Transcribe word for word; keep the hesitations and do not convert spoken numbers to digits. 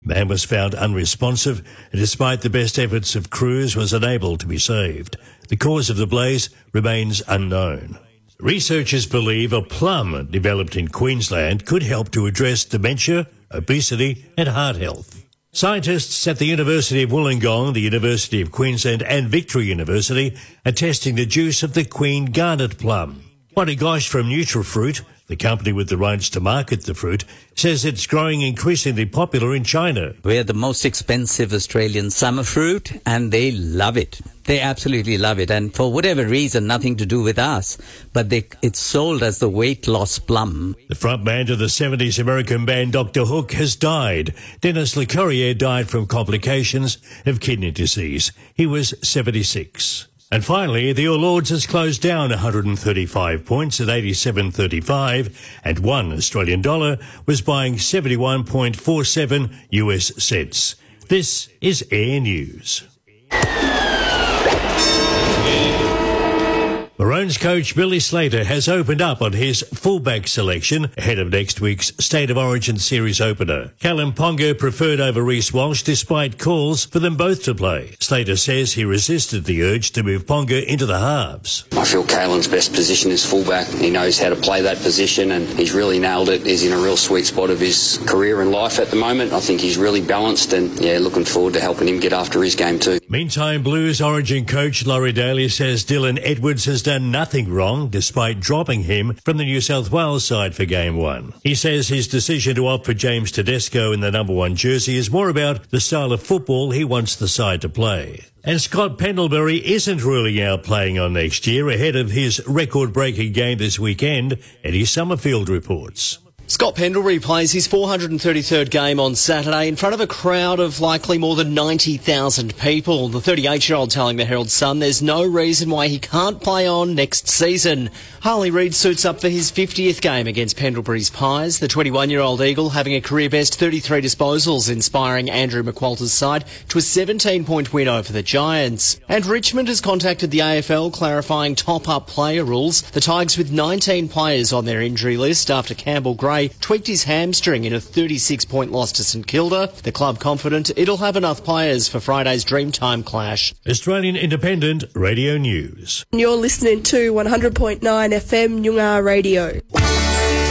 Man was found unresponsive and despite the best efforts of crews was unable to be saved. The cause of the blaze remains unknown. Researchers believe a plum developed in Queensland could help to address dementia, obesity and heart health. Scientists at the University of Wollongong, the University of Queensland and Victory University are testing the juice of the Queen Garnet plum. Bonnie Gosh from Nutrifruit, the company with the rights to market the fruit, says it's growing increasingly popular in China. We're the most expensive Australian summer fruit and they love it. They absolutely love it. And for whatever reason, nothing to do with us, but they, it's sold as the weight loss plum. The frontman to the seventies American band Doctor Hook has died. Dennis LeCourrier died from complications of kidney disease. He was seventy-six. And finally, the All Ords has closed down one hundred thirty-five points at eighty-seven thirty-five, and one Australian dollar was buying seventy-one point four seven U S cents. This is Air News. Maroons coach Billy Slater has opened up on his fullback selection ahead of next week's State of Origin Series opener. Callum Ponga preferred over Reece Walsh despite calls for them both to play. Slater says he resisted the urge to move Ponga into the halves. I feel Caelan's best position is fullback. He knows how to play that position and he's really nailed it. He's in a real sweet spot of his career and life at the moment. I think he's really balanced and, yeah, looking forward to helping him get after his game too. Meantime, Blues Origin coach Laurie Daly says Dylan Edwards has done nothing wrong despite dropping him from the New South Wales side for game one. He says his decision to opt for James Tedesco in the number one jersey is more about the style of football he wants the side to play. And Scott Pendlebury isn't ruling out playing on next year ahead of his record-breaking game this weekend, Eddie Summerfield reports. Scott Pendlebury plays his four hundred thirty-third game on Saturday in front of a crowd of likely more than ninety thousand people. The thirty-eight-year-old telling the Herald Sun there's no reason why he can't play on next season. Harley Reid suits up for his fiftieth game against Pendlebury's Pies. The twenty-one-year-old Eagle having a career-best thirty-three disposals, inspiring Andrew McQualter's side to a seventeen-point win over the Giants. And Richmond has contacted the A F L clarifying top-up player rules. The Tigers with nineteen players on their injury list after Campbell Gray tweaked his hamstring in a thirty-six point loss to St Kilda. The club confident it'll have enough players for Friday's Dreamtime clash. Australian Independent Radio News. You're listening to one hundred point nine F M Nyungar Radio.